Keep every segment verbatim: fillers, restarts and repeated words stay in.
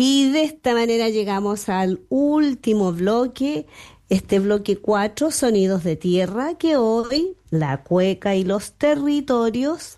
Y de esta manera llegamos al último bloque, este bloque cuatro, Sonidos de Tierra, que hoy la cueca y los territorios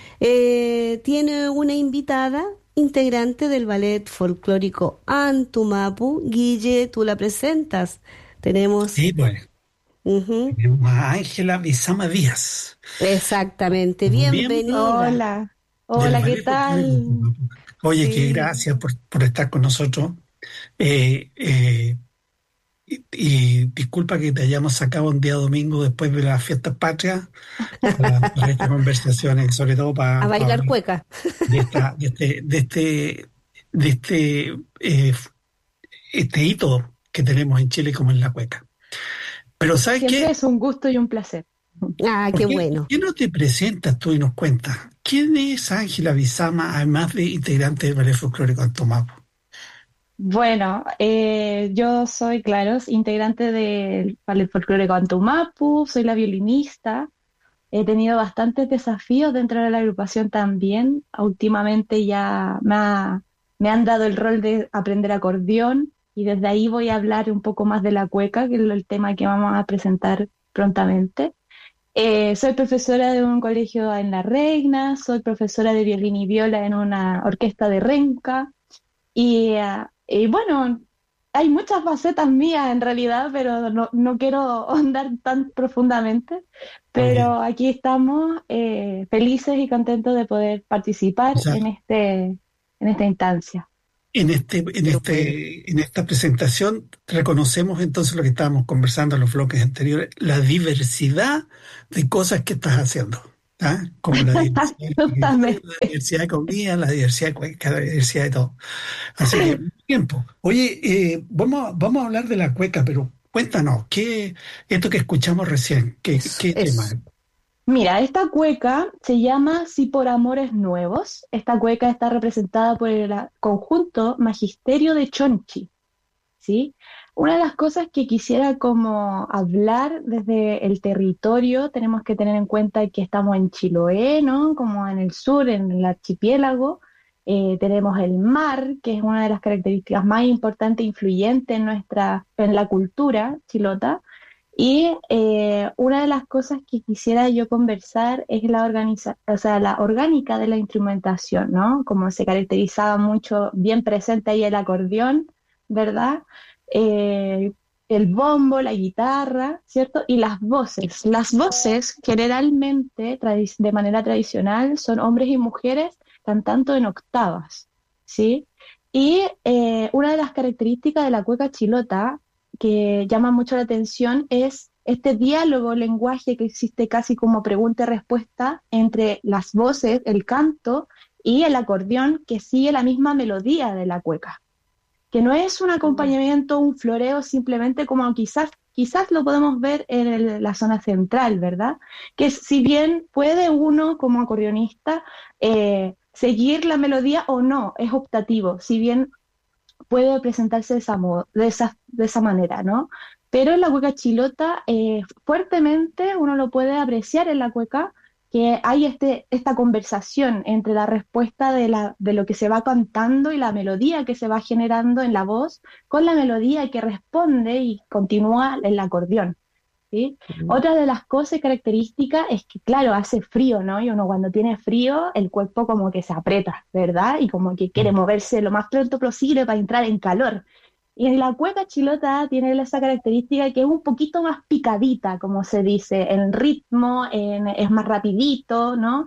eh, tiene una invitada, integrante del ballet folclórico Antumapu. Guille, tú la presentas. Tenemos... Sí, pues, ujú, tenemos a Ángela Bizama Díaz, exactamente, miembro bienvenida. Hola, del hola, ¿qué Ballet Folclórico tal? Antumapu. Oye, que Sí, gracias por, por estar con nosotros. Eh, eh, y, y disculpa que te hayamos sacado un día domingo después de las fiestas patrias para, para esta conversación, y sobre todo A para, para bailar hablar cueca. de esta, de este, de este, de este, eh, este hito que tenemos en Chile como en la cueca. Pero ¿sabes siempre qué? es un gusto y un placer. Ah, ¿Por qué qué, por bueno. qué no te presentas tú y nos cuentas? ¿Quién es Ángela Bizama, además de integrante del Ballet Folclórico Antumapo? Bueno, eh, yo soy, claro, integrante del Ballet Folclórico Antumapu, soy la violinista. He tenido bastantes desafíos dentro de la agrupación también. Últimamente ya me, ha- me han dado el rol de aprender acordeón y desde ahí voy a hablar un poco más de la cueca, que es el tema que vamos a presentar prontamente. Eh, soy profesora de un colegio en La Reina, soy profesora de violín y viola en una orquesta de Renca y, ah, y bueno, hay muchas facetas mías en realidad, pero no, no quiero ahondar tan profundamente, Está bien. pero aquí estamos eh, felices y contentos de poder O participar sea, en este, en esta instancia. en este, en Qué bueno. este, en esta presentación reconocemos entonces lo que estábamos conversando en los bloques anteriores, la diversidad de cosas que estás haciendo. ¿Ah? Como la diversidad de escritura, la Justamente. diversidad de comida, la diversidad de cueca, la diversidad de todo. Así que, tiempo. Oye, eh, vamos, a- vamos a hablar de la cueca, pero cuéntanos, ¿qué, esto que escuchamos recién, qué, Eso, qué tema eso. es? Mira, esta cueca se llama Si por amores nuevos. Esta cueca está representada por el ah, conjunto Magisterio de Chonchi, ¿sí? Una de las cosas que quisiera como hablar desde el territorio, tenemos que tener en cuenta que estamos en Chiloé, ¿no? Como en el sur, en el archipiélago. Eh, tenemos el mar, que es una de las características más importantes e influyentes en nuestra, en la cultura chilota. Y eh, una de las cosas que quisiera yo conversar es la organiza, o sea, la orgánica de la instrumentación, ¿no? Como se caracterizaba mucho, bien presente ahí el acordeón, ¿verdad? Eh, el bombo, la guitarra, ¿cierto? Y las voces. Las voces generalmente, tradi- de manera tradicional, son hombres y mujeres cantando en octavas, ¿sí? Y eh, una de las características de la cueca chilota que llama mucho la atención es este diálogo, lenguaje que existe casi como pregunta y respuesta entre las voces, el canto y el acordeón que sigue la misma melodía de la cueca, que no es un acompañamiento, un floreo simplemente como quizás, quizás lo podemos ver en el- la zona central, ¿verdad? Que si bien puede uno como acordeonista eh, seguir la melodía o no, es optativo, si bien puede presentarse de esa, mo- de esa, de esa manera, ¿no? Pero en la cueca chilota, eh, fuertemente uno lo puede apreciar en la cueca, que hay este, esta conversación entre la respuesta de, la, de lo que se va cantando y la melodía que se va generando en la voz, con la melodía que responde y continúa el acordeón. ¿Sí? Otra de las cosas y características es que, claro, hace frío, ¿no? Y uno cuando tiene frío, el cuerpo como que se aprieta, ¿verdad? Y como que quiere moverse lo más pronto posible para entrar en calor. Y en la cueca chilota tiene esa característica que es un poquito más picadita, como se dice, en ritmo, en- es más rapidito, ¿no?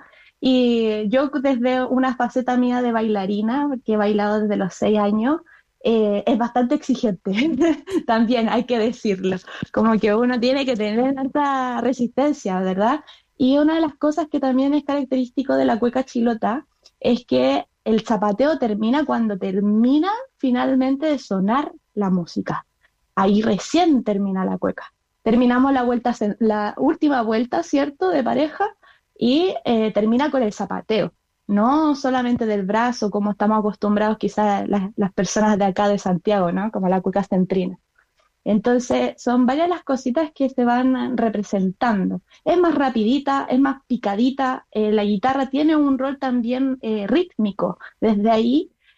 Y yo desde una faceta mía de bailarina, que he bailado desde los seis años, eh, es bastante exigente, también hay que decirlo, como que uno tiene que tener alta resistencia, ¿verdad? Y una de las cosas que también es característico de la cueca chilota es que el zapateo termina cuando termina finalmente de sonar la música. Ahí recién termina la cueca. Terminamos la vuelta, la última vuelta, ¿cierto?, de pareja y eh, termina con el zapateo. No solamente del brazo, como estamos acostumbrados quizás las, las personas de acá de Santiago, ¿no? Como la cueca centrina. Entonces, son varias las cositas que se van representando. Es más rapidita, es más picadita, eh, la guitarra tiene un rol también eh, rítmico. Desde ahí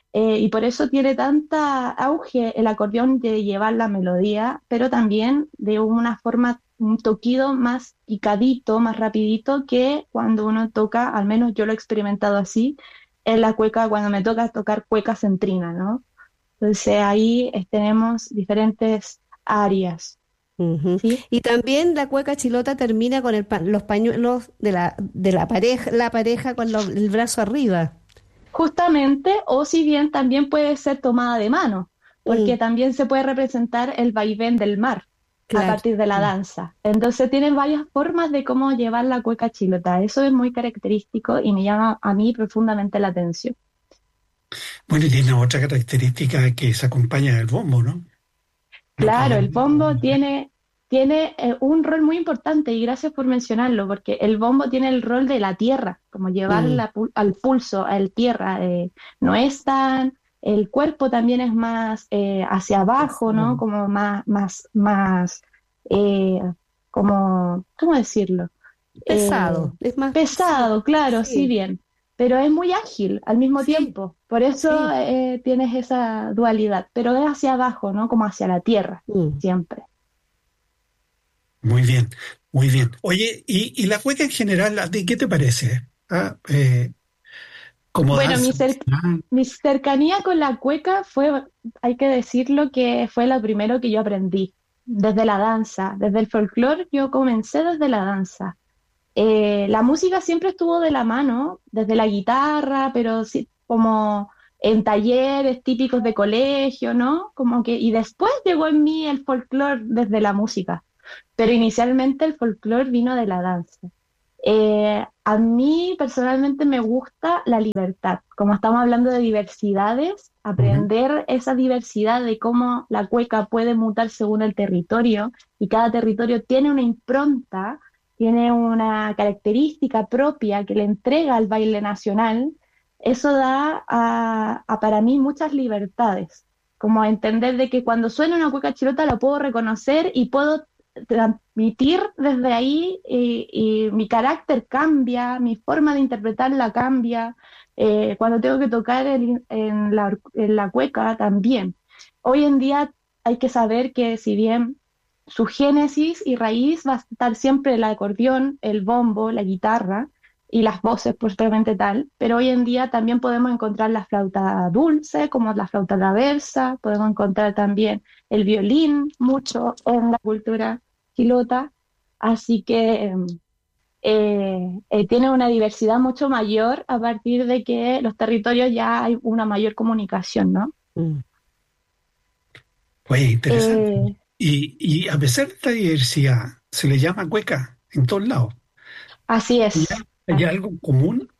Eh, y por eso tiene tanta auge el acordeón de llevar la melodía, pero también de una forma, un toquido más picadito, más rapidito que cuando uno toca, al menos yo lo he experimentado así, en la cueca, cuando me toca tocar cueca centrina, ¿no? Entonces ahí eh, tenemos diferentes áreas, Ujú. ¿sí? Y también la cueca chilota termina con el pa- los pañuelos de la, de la pareja, la pareja con lo- el brazo arriba. Justamente, o si bien también puede ser tomada de mano, porque Mm, también se puede representar el vaivén del mar a claro. partir de la Mm. danza. Entonces tienen varias formas de cómo llevar la cueca chilota. Eso es muy característico y me llama a mí profundamente la atención. Bueno, y tiene otra característica que se acompaña del bombo, ¿no? No Claro, podemos... el bombo tiene, tiene eh, un rol muy importante y gracias por mencionarlo, porque el bombo tiene el rol de la tierra, como llevar Mm, la pu- al pulso, al tierra. Eh, no es tan, el cuerpo también es más eh, hacia abajo, ¿no? pesado. Como más, más, más, eh, como, ¿cómo decirlo? Eh, Pesado, es más, sí, pesado, claro, sí sí, bien, pero es muy ágil al mismo sí, tiempo. Por eso sí. eh, tienes esa dualidad, pero es hacia abajo, ¿no? Como hacia la tierra, Mm. siempre. Muy bien, muy bien. Oye, ¿y, y la cueca en general, a ti qué te parece? Ah, eh, como Bueno, mi, danza. cer- Ah, mi cercanía con la cueca fue, hay que decirlo, que fue lo primero que yo aprendí, desde la danza, desde el folclore, yo comencé desde la danza. Eh, la música siempre estuvo de la mano, desde la guitarra, pero sí, como en talleres típicos de colegio, ¿no? Como que, y después llegó en mí el folclore desde la música, pero inicialmente el folclore vino de la danza. Eh, a mí personalmente me gusta la libertad. Como estamos hablando de diversidades, ujú. aprender esa diversidad de cómo la cueca puede mutar según el territorio y cada territorio tiene una impronta, tiene una característica propia que le entrega al baile nacional, eso da a, a para mí muchas libertades. Como entender de que cuando suena una cueca chilota la puedo reconocer y puedo transmitir desde ahí y, y mi carácter cambia, mi forma de interpretarla cambia, eh, cuando tengo que tocar en, en la, or- en la cueca también. Hoy en día hay que saber que si bien su génesis y raíz va a estar siempre el acordeón, el bombo, la guitarra y las voces propiamente tal, pero hoy en día también podemos encontrar la flauta dulce, como la flauta traversa, podemos encontrar también el violín, mucho en la cultura chilota, así que eh, eh, tiene una diversidad mucho mayor a partir de que los territorios ya hay una mayor comunicación, ¿no? Mm. Oye, interesante. Eh, Y, y a pesar de esta diversidad, se le llama cueca en todos lados. Así ¿Y es. hay, hay algo común?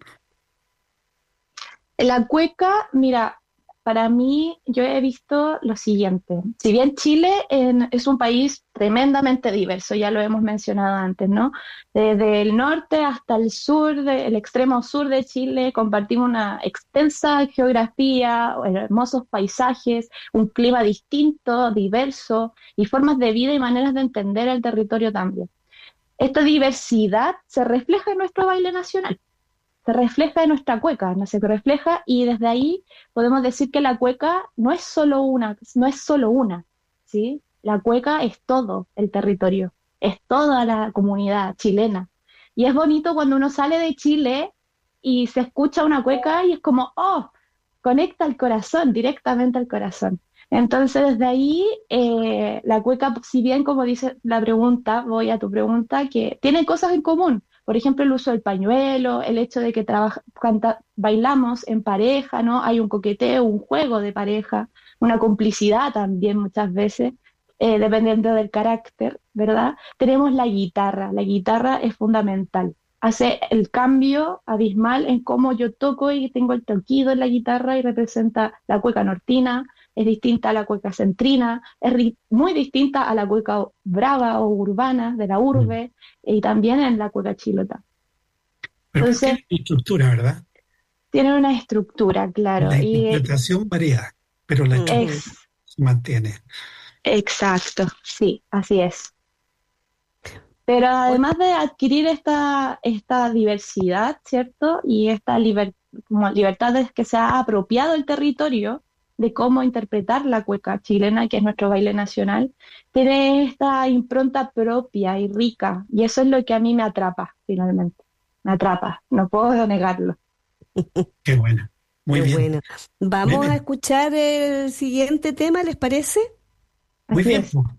La cueca, mira, para mí yo he visto lo siguiente. Si bien Chile en- es un país tremendamente diverso, ya lo hemos mencionado antes, ¿no? Desde el norte hasta el sur, de- el extremo sur de Chile, compartimos una extensa geografía, hermosos paisajes, un clima distinto, diverso y formas de vida y maneras de entender el territorio también. Esta diversidad se refleja en nuestro baile nacional, se refleja en nuestra cueca, no se refleja y desde ahí podemos decir que la cueca no es solo una, no es solo una, ¿sí? La cueca es todo el territorio, es toda la comunidad chilena. Y es bonito cuando uno sale de Chile y se escucha una cueca y es como, oh, conecta al corazón, directamente al corazón. Entonces, desde ahí, eh, la cueca, si bien como dice la pregunta, voy a tu pregunta, que tiene cosas en común. Por ejemplo, el uso del pañuelo, el hecho de que trabaja, canta- bailamos en pareja, ¿no? Hay un coqueteo, un juego de pareja, una complicidad también muchas veces, eh, dependiendo del carácter, ¿verdad? Tenemos la guitarra. La guitarra es fundamental. Hace el cambio abismal en cómo yo toco y tengo el toquido en la guitarra y representa la cueca nortina, es distinta a la cueca centrina, es ri- muy distinta a la cueca brava o urbana de la Mm. urbe y también en la cueca chilota. Pero pues Entonces, tiene estructura, ¿verdad? tiene una estructura, claro, La y eh, interpretación varía, pero la Ujú. estructura es se mantiene. exacto, sí, así es. Pero Oye, además de adquirir esta, esta diversidad, ¿cierto? Y esta liber- como Libertad es que se ha apropiado el territorio de cómo interpretar la cueca chilena, que es nuestro baile nacional, tiene esta impronta propia y rica, y eso es lo que a mí me atrapa, finalmente. Me atrapa, no puedo negarlo. Qué buena. Muy Qué bien. bueno. Vamos a Bien. escuchar el siguiente tema, ¿les parece? Muy Así bien. es. Pues.